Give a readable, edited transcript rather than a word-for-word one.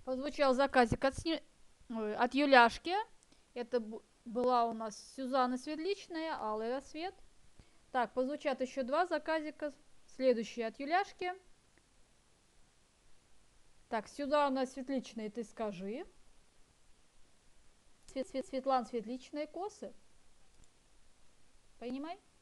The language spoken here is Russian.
Прозвучал заказик от Юляшки. Это была у нас Сюзанна Светличная, Алый рассвет. Так, прозвучат еще два заказика. Следующий от Юляшки. Так, Сюзанна Светличная, ты скажи. Светлана Светличная, косы. Понимай?